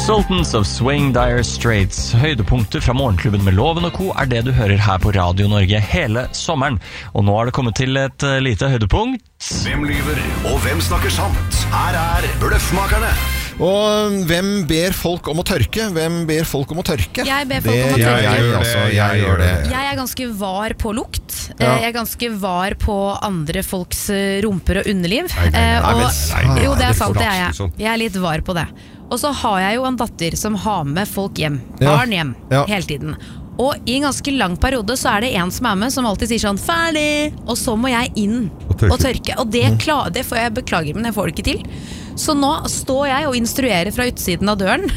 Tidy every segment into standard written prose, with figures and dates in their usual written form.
Sultans of Swing Dire Straits. Høydepunkter fra morgenklubben med Loven og Co. det du hører her på Radio Norge hele sommeren. Og nå det kommet til et lite høydepunkt. Hvem lyver, og hvem snakker sant? Her Bløffmakerne. Og hvem ber folk om å tørke? Hvem ber folk om å tørke? Jeg ber folk om å tørke. Jeg gjør det. Jeg ganske var på lukt. Ja. Jeg ganske var på andre folks rumper og underliv. Jo, det sant, det jeg. Jeg litt var på det. Og så har jeg jo en datter som har med folk hjem. Barn hjem, hele tiden. Og i en ganske lang periode så det en som med, som alltid sier sånn ferdig, og så må jeg inn og tørke. Og det får jeg beklager, men jeg får det ikke til. Så nå står jeg og instruerer fra utsiden av døren.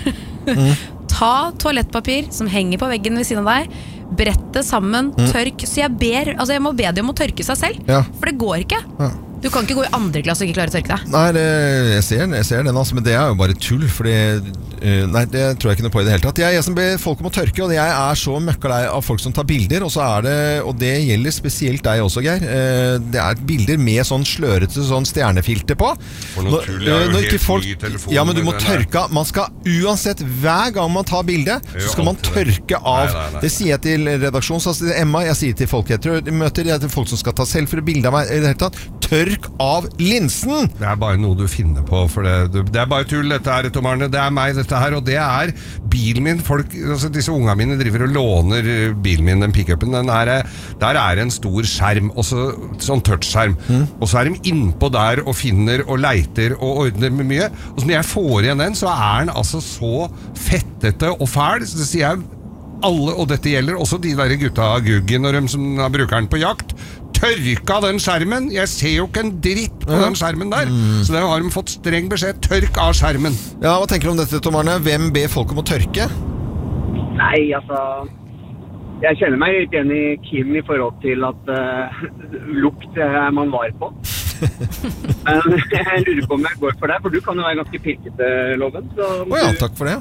Ta toalettpapir som henger på veggen ved siden av deg, brett det sammen, tørk. Så jeg må be dem om å tørke seg selv, for det går ikke. Du kan ikke gå i andre klasse og ikke klare å tørke deg. Nei, jeg ser den, altså, men det jo bare tull, fordi nei, det tror jeg ikke noe på i det hele tatt. Jeg som ber folk om å tørke, og jeg så møkkalei av folk som tar bilder, og så det, og det gjelder spesielt deg også, Geir. Det bilder med sånn slørete sånn stjernefilter på. For noe tull, jeg jo helt folk, ny telefon. Ja, men du må tørke, man skal uansett, hver gang man tar bilde, så skal man tørke av. Nei. Det sier jeg til redaksjonen, så sier Emma, jeg sier til folk jeg tror, møter jeg til folk som skal ta selfie og bilde av meg i det hele tatt. Tørk av linsen! Det bare noe du finner på, for det bare tull, dette her, Tom Arne. Det meg, dette her, og det bilen min. Folk, altså disse ungene mine driver og låner bilen min, den pick-upen. Der en stor skjerm, også sånn touchskjerm. Og så de innpå der og finner og leiter og ordner med mye. Og så når jeg får igjen den, så den altså så fettete og fæl, så det sier jeg alle, og dette gjelder også de der gutta Guggen og dem som bruker den på jakt. Tørka den skjermen. Jeg ser jo ikke en dritt på den skjermen der. Så det har de fått streng beskjed. Tørk av skjermen. Ja, hva tenker du om dette, Tom Arne? Hvem ber folk om å tørke? Nei, altså jeg kjenner meg litt igjen i Kim i forhold til at lukt man var på. Men jeg lurer på om jeg går for deg, for du kan jo være ganske pirkete, Loven. Ja, takk for det.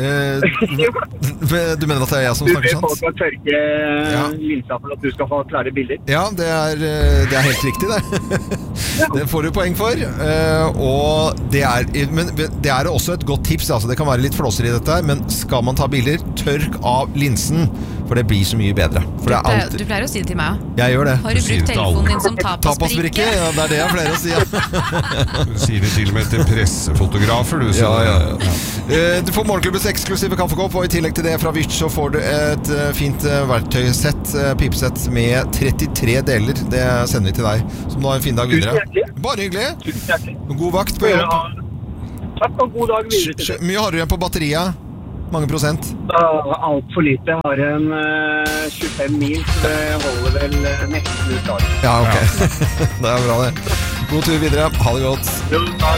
Du mener at det jeg som snakker sant? Du ber folk å tørke linsa for at du skal få klare bilder. Ja, det helt riktig det. Det får du poeng for. Og men det også et godt tips, altså. Det kan være litt flåser i dette, men skal man ta bilder, tørk av linsen, for det blir så mye bedre. Du pleier å si det til meg. Jeg gjør det. Har du brukt telefonen din som tapasbrikke? Ja, det det jeg pleier å si. Du sier det til og med til pressefotografer, du. Du får morgenklubbens eksklusive kaffekopp, og i tillegg til det fra Vich så får du et fint verktøysett, pipesett med 33 deler. Det sender vi til deg, som du har en fin dag videre. Bare hyggelig. God vakt på jobb. Takk og god dag videre til deg. Mye har du igjen på batteriet? Mange prosent? Alt for lite. Jeg har en 25 mil, så det holder vel nesten ut dagen. Ja, ok. Det bra det. God tur videre. Ha det godt.